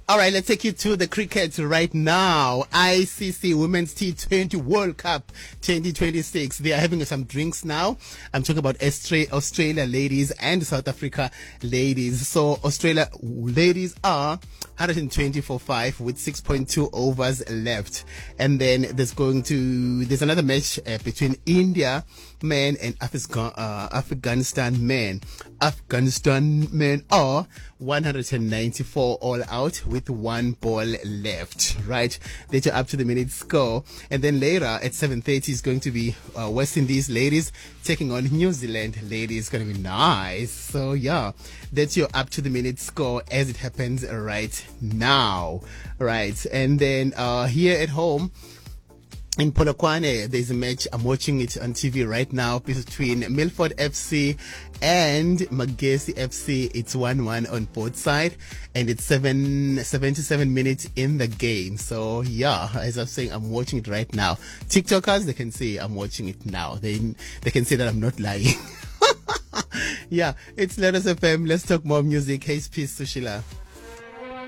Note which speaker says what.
Speaker 1: All right, let's take you to the cricket right now. ICC Women's T20 World Cup 2026. They are having some drinks now. I'm talking about Australia ladies and South Africa ladies. So Australia ladies are 120 for 5 with 6.2 overs left. And then there's another match between India men and Afghanistan men. Afghanistan men are 194 all out with 1 ball left, right? Later up to the minute score. And then later at 7:30 is going to be West Indies ladies taking on New Zealand ladies. It's going to be nice. So yeah, that's your up to the minute score as it happens right now, right? And then here at home, in Polokwane, there's a match. I'm watching it on TV right now between Milford FC and Magesi FC. It's 1-1 on both sides, and it's 77 minutes in the game. So yeah, as I'm saying, I'm watching it right now. TikTokers, they can see I'm watching it now. They can see that I'm not lying. Yeah, it's Let Us FM. Let's talk more music. Hey, peace, Sushila.